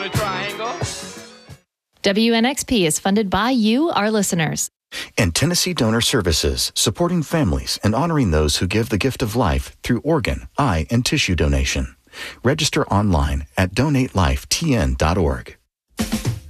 WNXP is funded by you, our listeners. And Tennessee Donor Services, supporting families and honoring those who give the gift of life through organ, eye, and tissue donation. Register online at donatelifetn.org.